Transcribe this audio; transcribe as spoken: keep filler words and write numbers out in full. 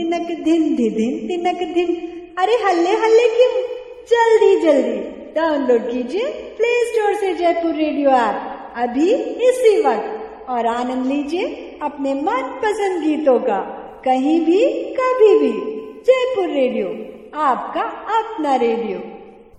तिनक धिन धिदिन तिनक धिन। अरे हल्ले हल्ले क्यों, जल्दी जल्दी डाउनलोड कीजिए प्ले स्टोर से जयपुर रेडियो ऐप अभी इसी वक्त और आनंद लीजिए अपने मनपसंद गीतों का कहीं भी कभी भी। जयपुर रेडियो, आपका अपना रेडियो।